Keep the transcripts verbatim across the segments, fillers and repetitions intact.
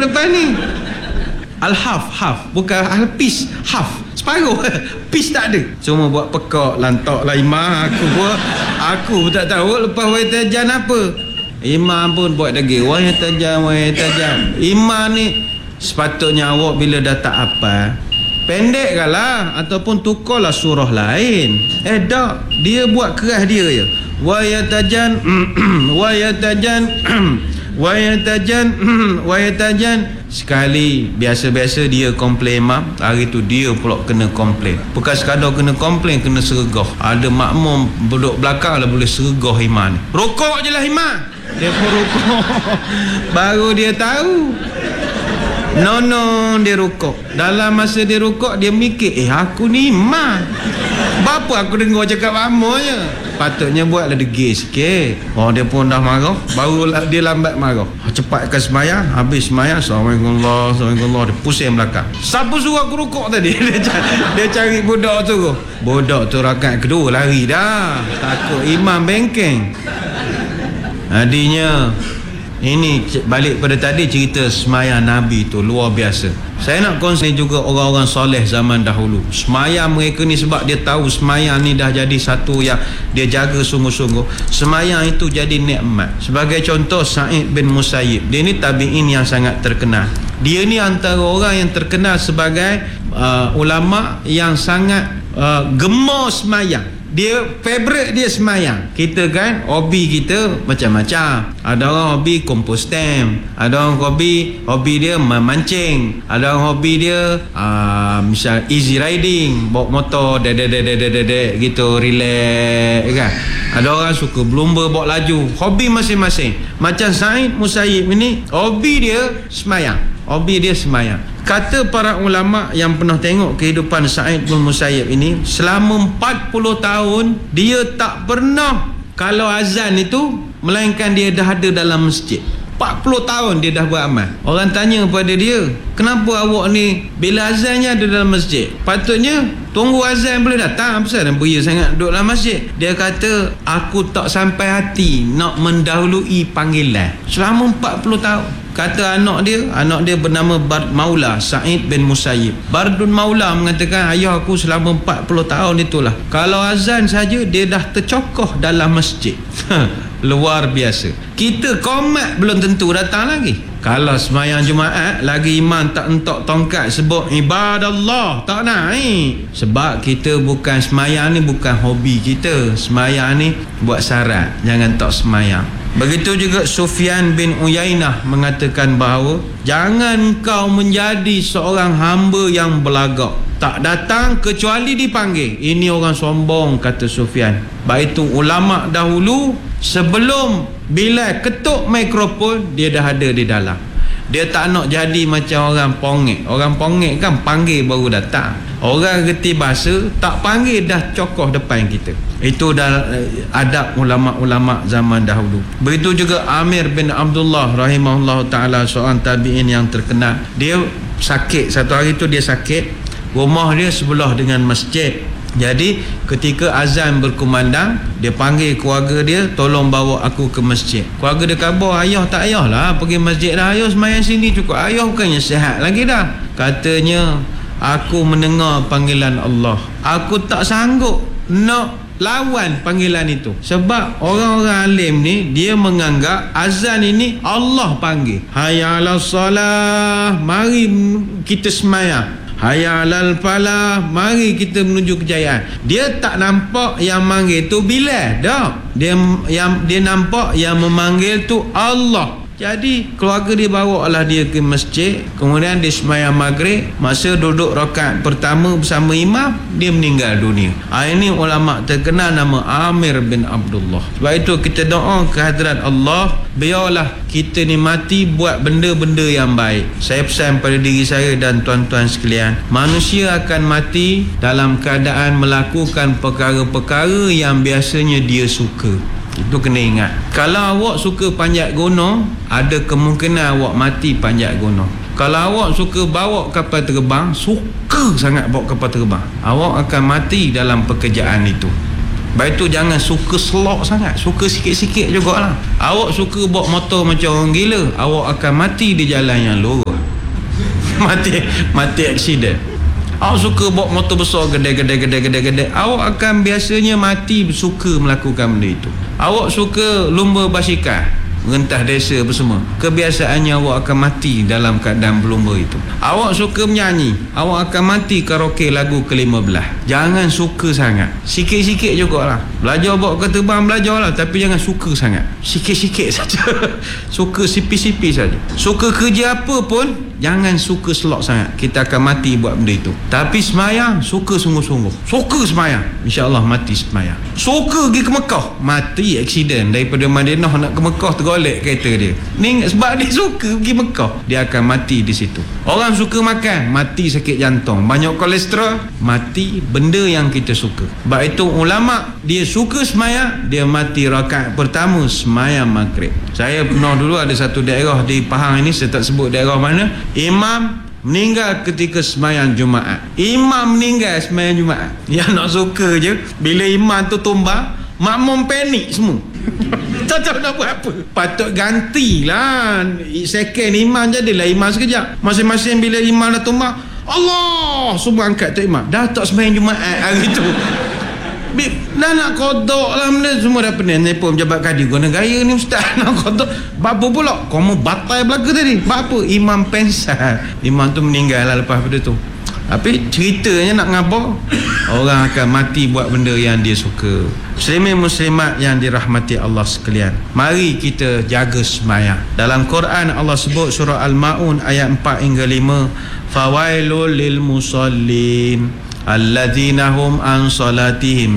depan ni. Al-haf, haf, bukan al-pis, haf, separuh. Pis tak ada. Cuma buat pekak, lantak lah imam. Aku buat, aku pun tak tahu lepas wahai tajan apa. Imam pun buat lagi, wahai tajan, wahai tajan. Imam ni sepatutnya awak bila dah tak apa, pendekkanlah ataupun tukarlah surah lain. Eh tak, dia buat keras dia je. Wahai tajan, wahai tajan, wahai tajan, wahai tajan. Sekali biasa-biasa dia komplain imam, hari tu dia pula kena komplain. Bukan sekadar kena komplain, kena sergah. Ada makmum duduk belakang lah boleh sergah imam ni. Rokok je lah imam. Dia pun rokok. Baru dia tahu. No no, dia rokok. Dalam masa dia rokok, dia mikir, eh aku ni imam, bapa aku dengar cakap amanya. Patutnya buatlah degil sikit. Oh, dia pun dah marah, barulah dia lambat marah. Cepatkan semayang, habis semayang, Assalamualaikum Allah, Assalamualaikum Allah. Dia pusing belakang. Siapa suruh aku rokok tadi? Dia cari, dia cari budak tu. Budak tu rakaat kedua lari dah. Takut imam bengkeng. Adinya, ini balik pada tadi cerita semayang Nabi tu luar biasa. Saya nak kongsi juga orang-orang soleh zaman dahulu. Semayang mereka ni sebab dia tahu semayang ni dah jadi satu yang dia jaga sungguh-sungguh. Semayang itu jadi nikmat. Sebagai contoh Sa'id bin Musayyib. Dia ni tabi'in yang sangat terkenal. Dia ni antara orang yang terkenal sebagai uh, ulama yang sangat uh, gemar semayang. Dia favorite dia semayang. Kita kan hobi kita macam-macam. Ada orang hobi kompos stamp, ada orang hobi hobi dia memancing, ada orang hobi dia uh, misal easy riding, bawa motor dek dek dek dek dek dek gitu, relax kan. Ada orang suka berlumba bawa laju. Hobi masing-masing. Macam Sa'id Musayyib ini, hobi dia semayang. Hobi dia semayang. Kata para ulama yang pernah tengok kehidupan Sa'id bin Musayyib ini, selama empat puluh tahun dia tak pernah kalau azan itu melainkan dia dah ada dalam masjid. empat puluh tahun dia dah beramal. Orang tanya pada dia, kenapa awak ni bila azannya ada dalam masjid? Patutnya tunggu azan boleh datang, pasal dan beria sangat duduk dalam masjid. Dia kata, aku tak sampai hati nak mendahului panggilan selama empat puluh tahun. Kata anak dia, anak dia bernama Bard Maula, Sa'id bin Musayyib. Bardun Maula mengatakan, ayah aku selama empat puluh tahun itulah, kalau azan saja dia dah tercokoh dalam masjid. Luar biasa. Kita komat belum tentu datang lagi. Kalau semayang Jumaat lagi imam tak entok tongkat sebut ibadallah, tak naik. Sebab kita bukan semayang ni bukan hobi kita. Semayang ni buat syarat, jangan tak semayang. Begitu juga Sufyan bin Uyainah mengatakan bahawa jangan kau menjadi seorang hamba yang belagak, tak datang kecuali dipanggil. Ini orang sombong, kata Sufyan. Baik itu ulama dahulu sebelum Bilal ketuk mikrofon dia dah ada di dalam. Dia tak nak jadi macam orang pongek. Orang pongek kan panggil baru datang. Orang reti bahasa tak panggil dah cokoh depan kita. Itu dah adab ulama-ulama zaman dahulu. Begitu juga Amir bin Abdullah rahimahullah ta'ala, seorang tabi'in yang terkenal. Dia sakit, satu hari tu dia sakit. Rumah dia sebelah dengan masjid. Jadi ketika azan berkumandang, dia panggil keluarga dia, tolong bawa aku ke masjid. Keluarga dia khabar, ayah tak payahlah pergi masjid dah, ayah semayang sini cukup. Ayah bukannya sihat lagi dah. Katanya, aku mendengar panggilan Allah, aku tak sanggup nak lawan panggilan itu. Sebab orang-orang alim ni, dia menganggap azan ini Allah panggil. Hayya 'alas salah, mari kita semayang. Hayya 'alal falah, mari kita menuju kejayaan. Dia tak nampak yang manggil tu Bilal dah. Dia yang dia nampak yang memanggil tu Allah. Jadi keluarga dia bawa lah dia ke masjid. Kemudian dia sembahyang maghrib. Masa duduk rakaat pertama bersama imam, dia meninggal dunia. ha, Ini ulama terkenal nama Amir bin Abdullah. Sebab itu kita doa ke hadrat Allah, biarlah kita ni mati buat benda-benda yang baik. Saya pesan pada diri saya dan tuan-tuan sekalian, manusia akan mati dalam keadaan melakukan perkara-perkara yang biasanya dia suka. Itu kena ingat. Kalau awak suka panjat gunung, ada kemungkinan awak mati panjat gunung. Kalau awak suka bawa kapal terbang, suka sangat bawa kapal terbang, awak akan mati dalam pekerjaan itu. Baik tu jangan suka selok sangat, suka sikit-sikit jugalah. Awak suka bawa motor macam orang gila, awak akan mati di jalan yang lurus. mati mati aksiden. Awak suka bawa motor besar gede-gede gede-gede gede, awak akan biasanya mati suka melakukan benda itu. Awak suka lumba basikal, rentah desa apa semua, kebiasaannya awak akan mati dalam keadaan berlumba itu. Awak suka menyanyi, awak akan mati karaoke lagu ke lima belas. Jangan suka sangat, sikit-sikit jugalah. Belajar bawa ke terbang, belajarlah, tapi jangan suka sangat, sikit-sikit saja. Suka sipi-sipi saja. Suka kerja apa pun, jangan suka selok sangat. Kita akan mati buat benda itu. Tapi semayang, suka sungguh-sungguh. Suka semayang, insya-Allah mati semayang. Suka pergi ke Mekah, mati aksiden. Daripada Madinah nak ke Mekah, tergolek kereta dia. Ni sebab dia suka pergi Mekah, dia akan mati di situ. Orang suka makan, mati sakit jantung. Banyak kolesterol, mati benda yang kita suka. Sebab itu ulama, dia suka semayang, dia mati rakaat pertama semayang maghrib. Saya pernah dulu ada satu daerah di Pahang ini, saya tak sebut daerah mana, imam meninggal ketika semayang Jumaat. Imam meninggal semayang Jumaat. Yang nak suka je, bila imam tu tumbang, makmum panik semua. Tak tahu nak buat apa. Patut gantilah second imam, jadilah imam sekejap. Masing-masing bila imam dah tumbang, Allah, semua angkat tu imam. Dah tak semayang Jumaat hari tu. Dah nak kodok lah benda, semua dah pening. Saya pun pejabat kadi, guna gaya ni ustaz, nak kodok. Bapa pula, kamu batai belaka tadi. Bapa? Imam pensal. Imam tu meninggal lah lepas benda tu. Tapi ceritanya nak ngapa, orang akan mati buat benda yang dia suka. Muslimin muslimat yang dirahmati Allah sekalian, mari kita jaga semayang. Dalam Quran Allah sebut surah Al-Maun ayat empat hingga lima, fawailul lil musallin alladzina hum an salatihim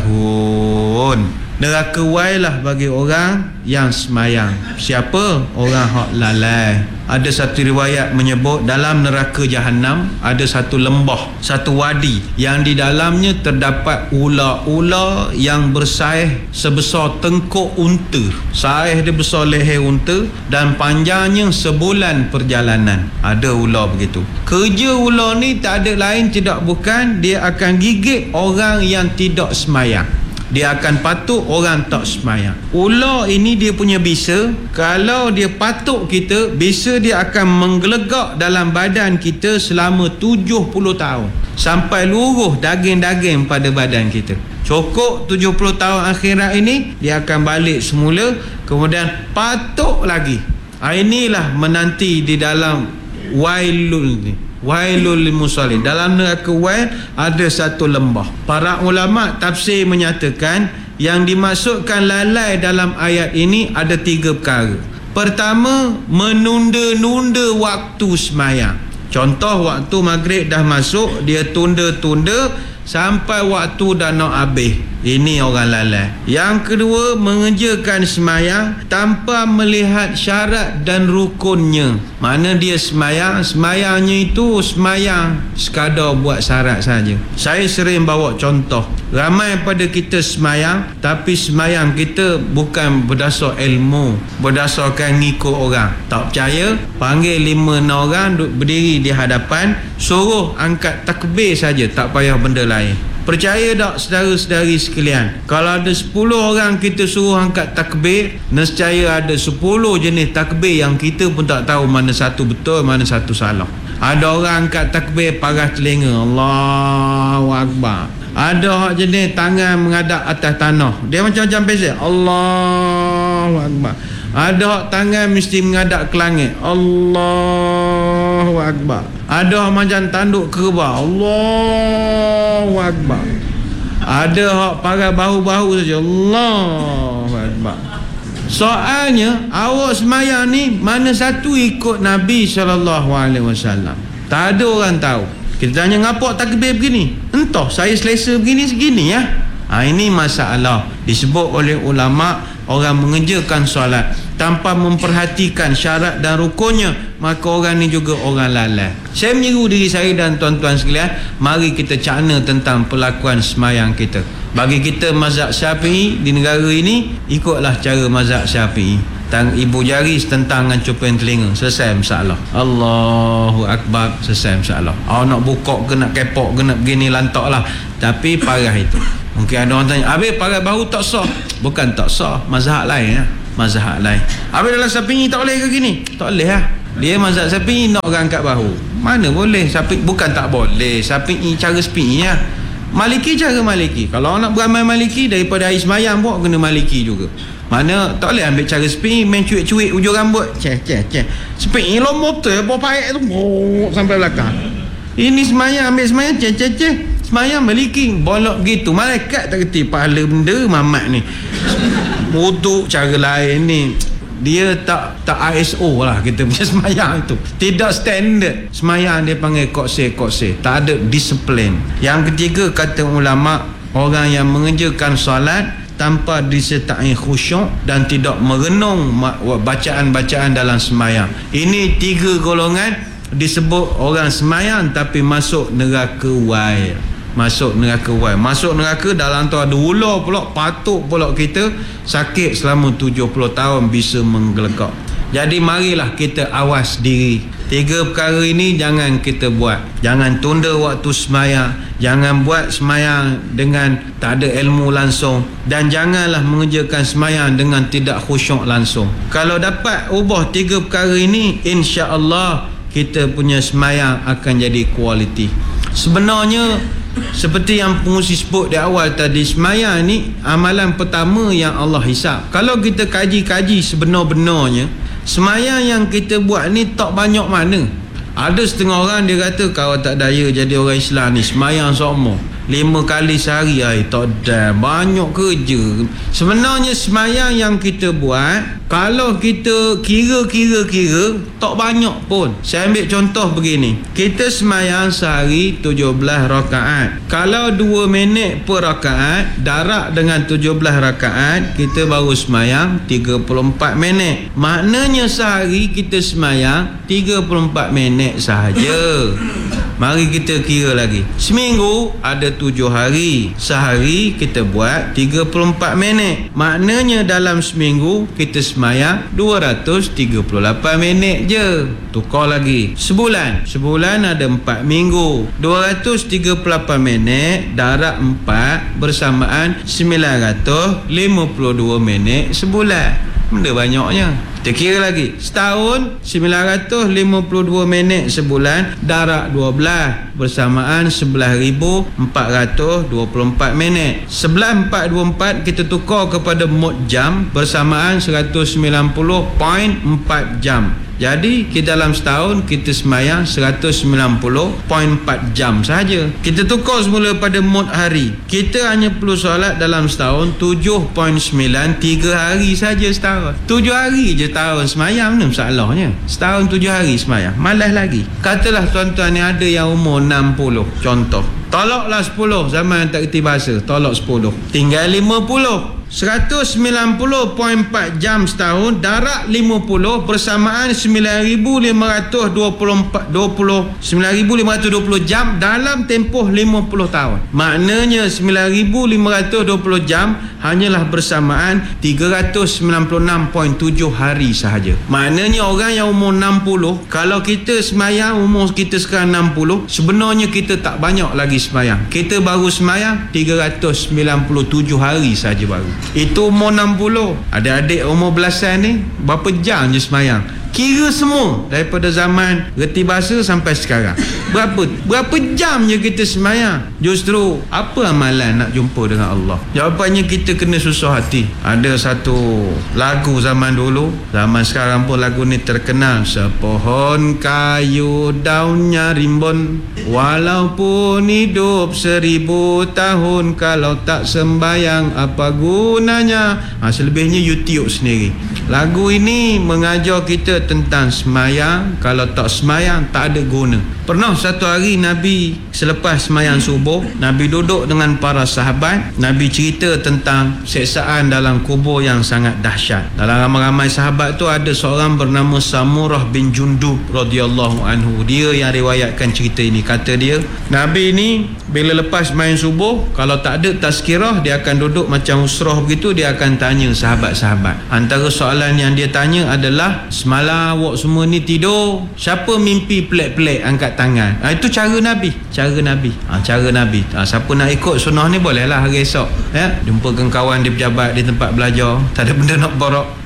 sahun. Neraka wailah bagi orang yang semayang. Siapa? Orang hak lalai. Ada satu riwayat menyebut dalam neraka Jahannam ada satu lembah, satu wadi yang di dalamnya terdapat ular-ular yang bersaih sebesar tengkuk unta. Saih dia besar leher unta dan panjangnya sebulan perjalanan. Ada ular begitu. Kerja ular ni tak ada lain tidak bukan dia akan gigit orang yang tidak semayang. Dia akan patuk orang tak semayang. Ular ini dia punya bisa, kalau dia patuk kita, bisa dia akan menggelegak dalam badan kita selama tujuh puluh tahun, sampai luruh daging-daging pada badan kita. Cukup tujuh puluh tahun akhirat ini, dia akan balik semula, kemudian patuk lagi. Inilah menanti di dalam wailul ni. Wailul lil musallin. Dalam neraka wail ada satu lembah. Para ulama tafsir menyatakan yang dimaksudkan lalai dalam ayat ini ada tiga perkara. Pertama, menunda-nunda waktu semayang. Contoh, waktu maghrib dah masuk, dia tunda-tunda sampai waktu dah nak habis. Ini orang lalai. Yang kedua, mengerjakan semayang tanpa melihat syarat dan rukunnya. Mana dia semayang, semayangnya itu semayang sekadar buat syarat saja. Saya sering bawa contoh, ramai pada kita semayang, tapi semayang kita bukan berdasar ilmu, berdasarkan ngikut orang. Tak percaya, panggil lima enam orang duduk berdiri di hadapan, suruh angkat takbir saja, tak payah benda lain. Percaya tak saudara-saudari sekalian, kalau ada sepuluh orang kita suruh angkat takbir, nescaya ada sepuluh jenis takbir yang kita pun tak tahu mana satu betul, mana satu salah. Ada orang angkat takbir paras telinga, Allahu Akbar. Ada hak jenis tangan menghadap atas tanah, dia macam-macam beza, Allahu Akbar. Ada hak tangan mesti menghadap ke langit, Allahu Akbar. Ada hak macam tanduk kerbau, Allahu Akbar. Ada hak pakai bahu-bahu saja, Allahu Akbar. Soalnya awak semayang ni mana satu ikut Nabi sallallahu alaihi wasallam. Tak ada orang tahu. Kita tanya ngapa takbir begini, entah saya selesa begini segini ya. Ha, ini masalah. Disebut oleh ulama, orang mengerjakan solat tanpa memperhatikan syarat dan rukunnya, maka orang ni juga orang lalai. Saya menyeru diri saya dan tuan-tuan sekalian, mari kita cakna tentang perlakuan semayang kita. Bagi kita mazhab Syafi'i di negara ini, ikutlah cara mazhab Syafi'i. Tang ibu jari setentang dengan cuping telinga, selesai masalah. Allahu Akbar, selesai masalah. Awak nak buka ke nak kepok ke nak begini lantak lah. Tapi parah itu. Mungkin ada orang tanya, habis pakai bahu tak sah? Bukan tak sah, mazhab lain ya. Mazhab lain. Habis dalam Syafi'i tak boleh ke gini? Tak boleh lah. Dia mazhab Syafi'i nak orang angkat bahu. Mana boleh? Syafi'i bukan tak boleh. Syafi'i cara Syafi'i ya. Maliki cara Maliki. Kalau nak beramal Maliki daripada air semayang pun kena Maliki juga. Mana tak boleh ambil cara Syafi'i main cuik-cuik ujung rambut. Ceh ceh ceh. Syafi'i lo motor apa paik tu oh, sampai belakang. Ini semayang ambil semayang ceh ceh ceh. Semayang Maliki bolok gitu. Malaikat tak kerti pahala benda mamat ni. Wuduk cara lain ni. Dia tak tak I S O lah kita punya semayang tu. Tidak standard. Semayang dia panggil kokse-kokse. Tak ada disiplin. Yang ketiga kata ulama, orang yang mengerjakan solat tanpa disertai khusyuk dan tidak merenung bacaan-bacaan dalam semayang. Ini tiga golongan disebut orang semayang tapi masuk neraka wai. Masuk neraka wai. Masuk neraka dalam tu ada ular pula, patuk pula kita sakit selama tujuh puluh tahun bisa menggelegak. Jadi marilah kita awas diri. Tiga perkara ini jangan kita buat. Jangan tunda waktu semayang. Jangan buat semayang dengan tak ada ilmu langsung. Dan janganlah mengerjakan semayang dengan tidak khusyuk langsung. Kalau dapat ubah tiga perkara ini, insya-Allah kita punya semayang akan jadi kualiti. Sebenarnya seperti yang pengusi sebut di awal tadi, semayang ni amalan pertama yang Allah hisap. Kalau kita kaji-kaji sebenar-benarnya, semayang yang kita buat ni tak banyak mana. Ada setengah orang dia kata kalau tak daya jadi orang Islam ni semayang semua lima kali sehari, ay, tak ada, banyak kerja. Sebenarnya semayang yang kita buat, kalau kita kira-kira-kira tak banyak pun. Saya ambil contoh begini, kita semayang sehari tujuh belas rakaat. Kalau dua minit per rakaat, darat dengan tujuh belas rakaat, kita baru semayang tiga puluh empat minit. Maknanya sehari kita semayang tiga puluh empat minit sahaja. Mari kita kira lagi. Seminggu ada tujuh hari. Sehari kita buat tiga puluh empat minit. Maknanya dalam seminggu kita semayang dua ratus tiga puluh lapan minit je. Tukar lagi. Sebulan. Sebulan ada empat minggu. dua ratus tiga puluh lapan minit darab empat bersamaan sembilan ratus lima puluh dua minit sebulan. Benda banyaknya. Kita kira lagi. Setahun sembilan ratus lima puluh dua minit sebulan darab dua belas bersamaan sebelas ribu empat ratus dua puluh empat minit. Sebelas empat ratus dua puluh empat kita tukar kepada mod jam bersamaan seratus sembilan puluh perpuluhan empat jam. Jadi kita dalam setahun kita semayang seratus sembilan puluh perpuluhan empat jam saja. Kita tukar semula pada mod hari. Kita hanya perlu solat dalam setahun tujuh perpuluhan sembilan tiga hari saja setahun. tujuh hari je tahun semayang, mana masalahnya? Setahun tujuh hari semayang, malas lagi. Katalah tuan-tuan ni ada yang umur enam puluh contoh. Tolaklah sepuluh, zaman tak kerti bahasa, tolak sepuluh. Tinggal lima puluh. seratus sembilan puluh perpuluhan empat jam setahun darab lima puluh bersamaan sembilan ribu lima ratus dua puluh empat dua puluh sembilan ribu lima ratus dua puluh jam dalam tempoh lima puluh tahun. Maknanya sembilan ribu lima ratus dua puluh jam hanyalah bersamaan tiga ratus sembilan puluh enam perpuluhan tujuh hari sahaja. Maknanya orang yang umur enam puluh, kalau kita semayang umur kita sekarang enam puluh, sebenarnya kita tak banyak lagi semayang. Kita baru semayang tiga ratus sembilan puluh tujuh hari sahaja baru. Itu umur enam puluh. Adik-adik umur belasan ni berapa jam je semayang? Kira semua daripada zaman reti bahasa sampai sekarang. Berapa berapa jam je kita semayang? Justru apa amalan nak jumpa dengan Allah? Jawapannya kita kena susah hati. Ada satu lagu zaman dulu, zaman sekarang pun lagu ni terkenal. Sepohon kayu daunnya rimbun, walaupun hidup seribu tahun, kalau tak sembayang apa gunanya? Ha, selebihnya YouTube sendiri. Lagu ini mengajar kita tentang semayang. Kalau tak semayang tak ada guna. Pernah satu hari Nabi selepas semayang subuh, Nabi duduk dengan para sahabat. Nabi cerita tentang siksaan dalam kubur yang sangat dahsyat. Dalam ramai-ramai sahabat tu ada seorang bernama Samurah bin Jundub radhiyallahu anhu. Dia yang riwayatkan cerita ini. Kata dia, Nabi ni bila lepas main subuh, kalau tak ada tazkirah, dia akan duduk macam usrah begitu. Dia akan tanya sahabat-sahabat. Antara soalan yang dia tanya adalah, semalam awak semua ni tidur, siapa mimpi pelik-pelik angkat tangan? Ha, itu cara Nabi. Cara Nabi. Ha, cara Nabi. Ha, siapa nak ikut sunnah ni bolehlah hari esok. Ya, jumpakan kawan di pejabat di tempat belajar, tak ada benda nak borok.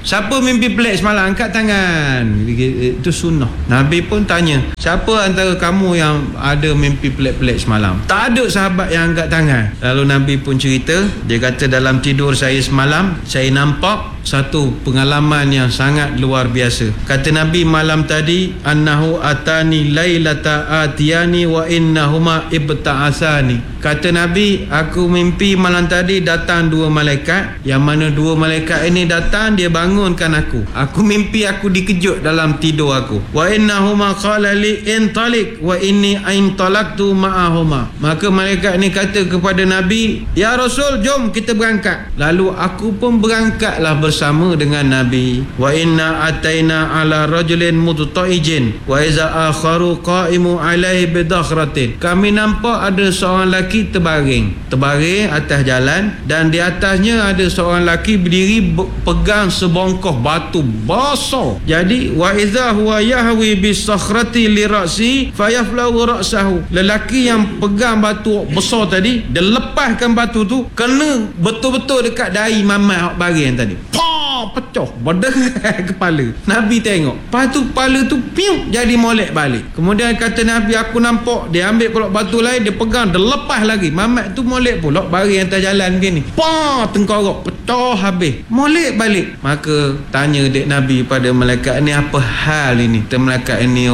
Siapa mimpi pelik semalam? Angkat tangan. Itu sunnah. Nabi pun tanya, siapa antara kamu yang ada mimpi pelik-pelik semalam? Tak ada sahabat yang angkat tangan. Lalu Nabi pun cerita, dia kata dalam tidur saya semalam, saya nampak satu pengalaman yang sangat luar biasa. Kata Nabi malam tadi, annahu atani lailata atiyani wa innahuma ibta'asani. Kata Nabi, aku mimpi malam tadi datang dua malaikat, yang mana dua malaikat ini datang, dia bangunkan aku. Aku mimpi aku dikejut dalam tidur aku. Wa innahuma qala li intalik wa inni aintalaktu ma'ahuma. Maka malaikat ini kata kepada Nabi, ya Rasul, jom kita berangkat. Lalu aku pun berangkatlah bersama dengan Nabi. Wa inna ataina ala rajulin mudta'ijin wa iza akharu qa'imu alaihi bidakhratin. Kami nampak ada seorang lelaki terbaring terbaring atas jalan, dan di atasnya ada seorang lelaki berdiri pegang sebongkah batu basah. Jadi wa iza huwa yahwi bisakhrati li ra'si fayaflahu ra'sahu. Lelaki yang pegang batu besar tadi, dia lepaskan batu tu, kena betul-betul dekat dahi mamat baring tadi. Pah, pecah berderai kepala. Nabi tengok, lepas tu kepala tu piuk jadi molek balik. Kemudian kata Nabi, aku nampak dia ambil pula batu lain, dia pegang, dia lepas lagi. Mamat tu molek pula baring atas jalan begini. Pah, tengkorak pecah habis, molek balik. Maka tanya dek Nabi pada malaikat ni, apa hal ini? Malaikat ini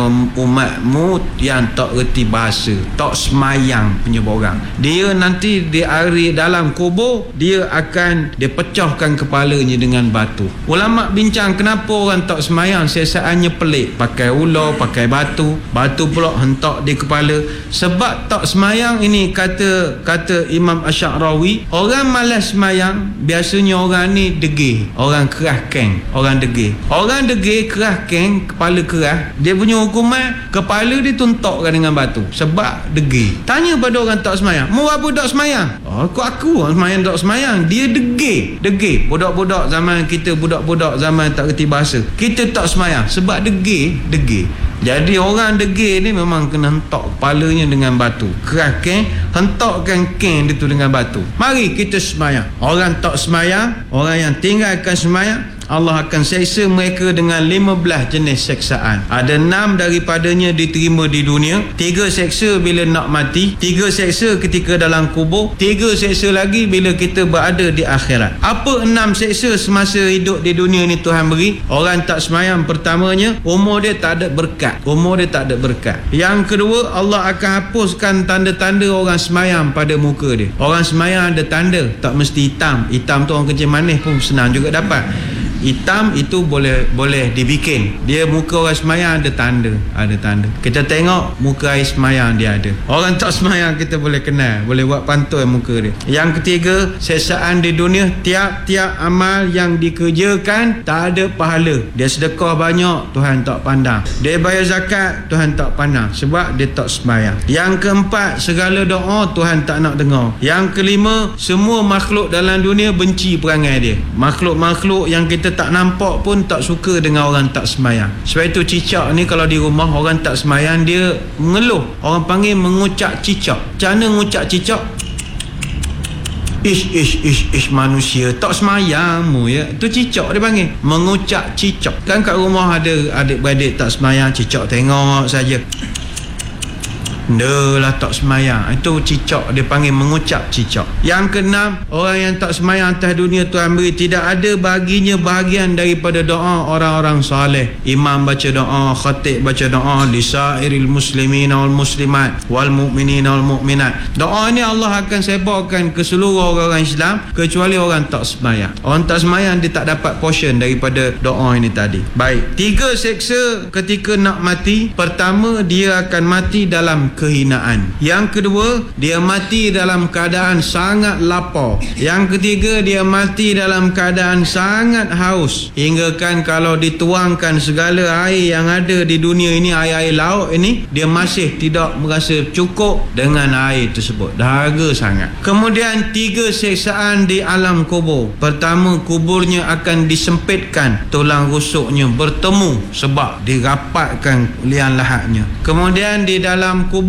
umatmu yang tak reti bahasa, tak semayang punya orang. Dia nanti di hari dalam kubur, dia akan dipecahkan kepalanya dengan batu. Ulama bincang kenapa orang tak semayang, siasaannya pelik. Pakai ular, pakai batu, batu pula hentak di kepala. Sebab tak semayang ini, kata kata Imam Asy'arawi, orang malas semayang biasanya orang ni degil, orang keras keng, orang degil. Orang degil, keras keng, kepala keras, dia punya hukuman kepala dia tuntukkan dengan batu sebab degil. Tanya pada orang tak semayang, mau apa tak semayang? Oh, aku aku orang semayang tak semayang, dia degil. Degil. Budak-budak zaman kita, budak-budak zaman tak reti bahasa, kita tak semayang sebab degil, degil. Jadi orang degil ni memang kena hentak kepalanya dengan batu. Keras keng, hentakkan keng dia tu dengan batu. Mari kita semayang. Orang tak semayang, orang yang tinggalkan semayang, Allah akan seksa mereka dengan lima belas jenis seksaan. Ada enam daripadanya diterima di dunia, tiga seksa bila nak mati, tiga seksa ketika dalam kubur, tiga seksa lagi bila kita berada di akhirat. Apa enam seksa semasa hidup di dunia ni Tuhan beri? Orang tak semayang, pertamanya, umur dia tak ada berkat. Umur dia tak ada berkat. Yang kedua, Allah akan hapuskan tanda-tanda orang semayang pada muka dia. Orang semayang ada tanda, tak mesti hitam. Hitam tu orang kencing manis pun senang juga dapat. Hitam itu boleh boleh dibikin. Dia muka orang semayang ada tanda, ada tanda. Kita tengok muka air semayang dia ada. Orang tak semayang kita boleh kenal, boleh buat pantun muka dia. Yang ketiga, sesaan di dunia, tiap-tiap amal yang dikerjakan tak ada pahala. Dia sedekah banyak, Tuhan tak pandang. Dia bayar zakat, Tuhan tak pandang sebab dia tak semayang. Yang keempat, segala doa Tuhan tak nak dengar. Yang kelima, semua makhluk dalam dunia benci perangai dia. Makhluk-makhluk yang kita tak nampak pun tak suka dengan orang tak semayang. Sebab itu cicak ni kalau di rumah orang tak semayang, dia mengeluh. Orang panggil mengucak cicak. Macam mana mengucak cicak? Ish, ish, ish, ish, manusia tak semayang mu ya. Itu cicak dia panggil, mengucak cicak. Kan kat rumah ada adik-beradik tak semayang, cicak tengok saja. Dia lah tak semayang. Itu cicak, dia panggil mengucap cicak. Yang keenam, orang yang tak semayang atas dunia Tuhan beri tidak ada baginya bahagian daripada doa orang-orang saleh. Imam baca doa, khatib baca doa, lisairil muslimin wal muslimat wal mu'minin wal mu'minat. Doa ni Allah akan sebarkan ke seluruh orang Islam kecuali orang tak semayang. Orang tak semayang dia tak dapat portion daripada doa ini tadi. Baik, tiga seksa ketika nak mati. Pertama, dia akan mati dalam kehinaan. Yang kedua, dia mati dalam keadaan sangat lapar. Yang ketiga, dia mati dalam keadaan sangat haus. Hingga kan kalau dituangkan segala air yang ada di dunia ini, air-air laut ini, dia masih tidak merasa cukup dengan air tersebut. Dahaga sangat. Kemudian tiga siksaan di alam kubur. Pertama, kuburnya akan disempitkan, tulang rusuknya bertemu sebab dirapatkan liang lahatnya. Kemudian di dalam kubur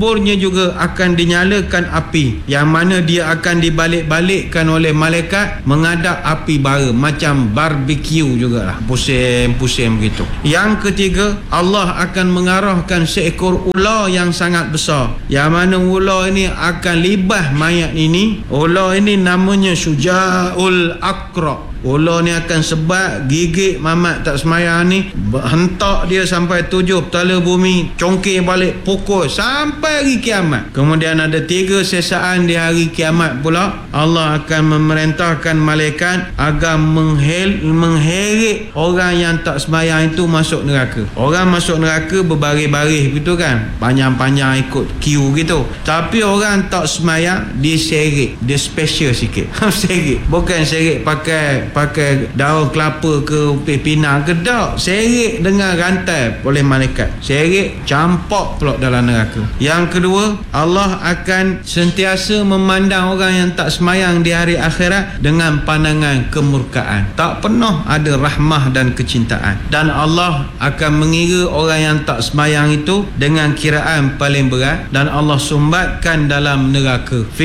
kuburnya juga akan dinyalakan api, yang mana dia akan dibalik-balikkan oleh malaikat menghadap api bara, macam barbecue jugalah, pusing-pusing begitu. Yang ketiga, Allah akan mengarahkan seekor ular yang sangat besar, yang mana ular ini akan libas mayat ini. Ular ini namanya Syuja'ul Aqra. Ular ni akan sebat, gigit mamat tak semayang ni, hentak dia sampai tujuh petala bumi, congkir balik, pukul sampai hari kiamat. Kemudian ada tiga sesaan di hari kiamat pula, Allah akan memerintahkan malaikat agar menghel, mengheret orang yang tak semayang itu masuk neraka. Orang masuk neraka berbaris-baris begitu kan, panjang-panjang ikut queue gitu. Tapi orang tak semayang, dia seret, dia special sikit. Seret, bukan seret pakai pakai daun kelapa ke pinang ke, tak, seret dengan rantai oleh malaikat, seret campak pula dalam neraka. Yang kedua, Allah akan sentiasa memandang orang yang tak semayang di hari akhirat dengan pandangan kemurkaan, tak pernah ada rahmah dan kecintaan, dan Allah akan mengira orang yang tak semayang itu dengan kiraan paling berat, dan Allah sumbatkan dalam neraka.